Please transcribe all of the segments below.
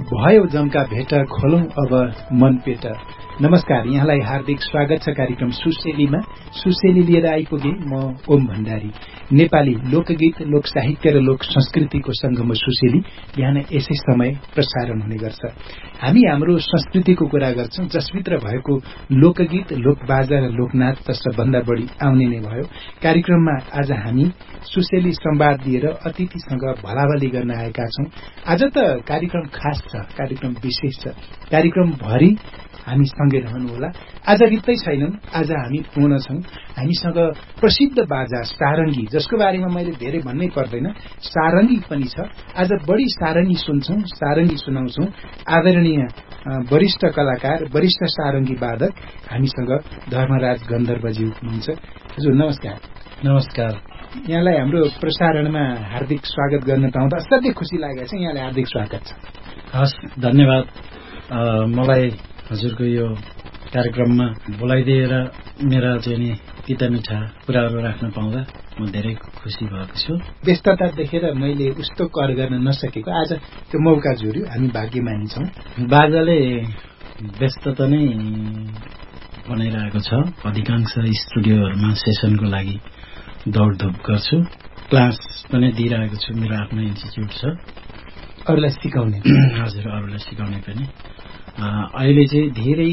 भयो जम्का भेट खोलौं अब मन पेट। नमस्कार, यहाँलाई हार्दिक स्वागत छ कार्यक्रम सुसेलीमा। सुसेली लिएर आइपुगे म ओम भण्डारी। नेपाली लोकगीत, लोक साहित्य र लोक संस्कृतिको संगम सुसेली बिहान यसै समय प्रसारण हुने गर्छ। हामी हाम्रो संस्कृतिको कुरा गर्छौं, जसभित्र भएको लोकगीत, लोकबाजा र लोकनाच त सबभन्दा बढी आउने नै भयो। कार्यक्रममा आज हामी सुसेली संवाद लिएर अतिथिसँग भलाभली गर्न आएका छौं। आज त कार्यक्रम खास छ, कार्यक्रम विशेष छ। कार्यक्रम भरि हामी सँगै रहनुहोला। आज रित्तै छैनौं, आज हामी पूर्ण छौं। हामीसँग प्रसिद्ध बाजा सारंगी, जसको बारेमा मैले धेरै भन्नै पर्दैन, सारंगी पनि छ। आज बढी सारंगी सुन्छौं, सारंगी सुनाउँछौं। आदरणीय वरिष्ठ कलाकार, वरिष्ठ सारंगी वादक हामीसँग धर्मराज गन्धर्वज्यू हुनुहुन्छ। हजुर नमस्कार। नमस्कार। यहाँलाई हाम्रो प्रसारणमा हार्दिक स्वागत गर्न पाउँदा असाध्यै खुसी लागेको छ। यहाँलाई हार्दिक स्वागत छ। हस्, धन्यवाद। मलाई हजुरको यो कार्यक्रममा बोलाइदिएर मेरा चाहिँ नि पिता मिठा कुराहरू राख्न पाउँदा म धेरै खुसी भएको छु। व्यस्तता देखेर मैले उस्तो कर गर्न नसकेको आज त्यो मौका जोड्यो। हामी भाग्यमानी छौं। बाजाले व्यस्तता नै बनाइरहेको छ। अधिकांश स्टुडियोहरूमा सेसनको लागि दौडधुप गर्छु। क्लास पनि दिइरहेको छु। मेरो आफ्नो इन्स्टिच्युट छ, अरूलाई सिकाउने। हजुर, अरूलाई सिकाउने पनि। अहिले चाहिँ धेरै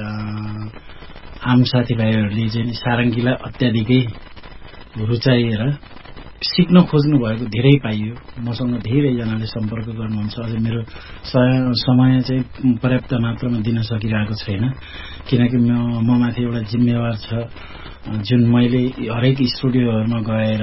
आम साथीभाइहरूले चाहिँ सारङ्गीलाई अत्याधिकै रुचाएर सिक्न खोज्नु भएको धेरै पाइयो। मसँग धेरैजनाले सम्पर्क गर्नुहुन्छ। अझ मेरो समय चाहिँ पर्याप्त मात्रामा दिन सकिरहेको छैन, किनकि म माथि एउटा जिम्मेवार छ, जुन मैले हरेक स्टुडियोहरूमा गएर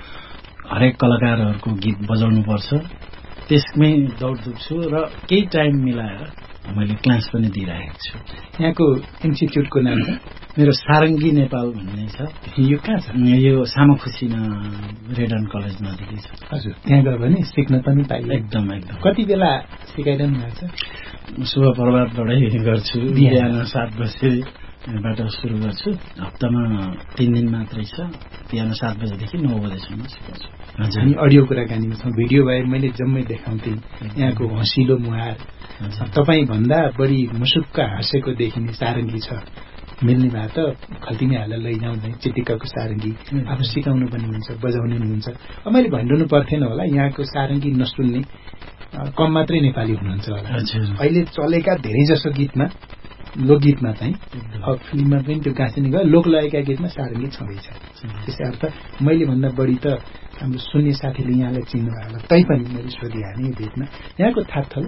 हरेक कलाकारहरूको गीत बजाउनु पर्छ। त्यसमै दौडधुप छु र केही टाइम मिलाएर मैले क्लास पनि दिइरहेको छु। यहाँको इन्स्टिच्युटको नाम मेरो सारङ्गी नेपाल भन्ने छ। यो कहाँ छ? यो सामाखुसीमा रेडन कलेज नजिकै छ। हजुर, त्यहाँ गयो भने सिक्न पनि पाइयो। एकदम एकदम। कति बेला सिकाइरहनु भएको छ? शुभ प्रभातबाटै गर्छु। बिहान 7 बजेबाट सुरु गर्छु। हप्तामा 3 दिन मात्रै छ। बिहान 7 बजेदेखि 9 बजेसम्म सिकाउँछु। हामी अडियो कुराकानीमा छौँ। भिडियो भए मैले जम्मै देखाउँथेँ। यहाँको हँसिलो मुहार, तपाईँ भन्दा बढी मुसुक्क हाँसेको देखिने सारङ्गी छ। मिल्ने भए त खल्तीमै हालेर लैजाउँदै चिटिक्कको सारङ्गी आफू सिकाउनु पनि हुन्छ, बजाउने पनि हुन्छ। अब मैले भनिरहनु पर्थेन होला, यहाँको सारङ्गी नसुन्ने कम मात्रै नेपाली हुनुहुन्छ होला। अहिले चलेका धेरै जसो गीतमा, लोकगीतमा चाहिँ फिल्ममा पनि त्यो गाँसिने गयो, लोकलयका गीतमा सारङ्गी छँदैछ। त्यसै अर्थ मैले भन्दा बढी त हाम्रो सुन्ने साथीले यहाँलाई चिन्नु होला। तैपनि मैले सोधिहालेँ यो भेटमा। यहाँको थाकथलो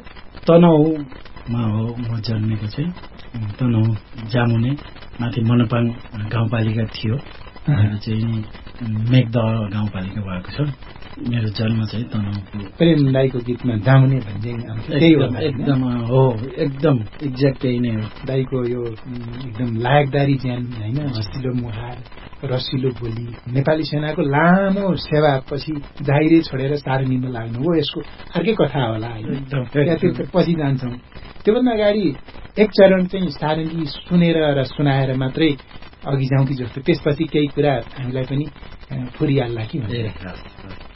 तनहुँमा हो म जन्मेको चाहिँ। तनहुँ जामुने माथि मनपाङ गाउँपालिका थियो, चाहिँ मेघदह गाउँपालिका भएको छ। मेरो जन्म चाहिँ तनहुँको। प्रेम दाईको गीतमा जामुने भन्ने एकदम हो, एकदम एक्ज्याक्ट त्यही नै हो। दाईको यो एकदम लायकदारी ज्यान होइन, हँसिलो मुहार, रसिलो बोली, नेपाली सेनाको लामो सेवापछि जाहिरै छोडेर सारङ्गीमा लाग्नु हो। यसको अर्कै कथा होला, त्यहाँ पछि जान्छौँ। त्योभन्दा अगाडि एक चरण चाहिँ सारङ्गी सुनेर र सुनाएर मात्रै अघि जाउँ कि जस्तो, त्यसपछि केही कुरा हामीलाई पनि फुरिहाल्ला कि भनेर।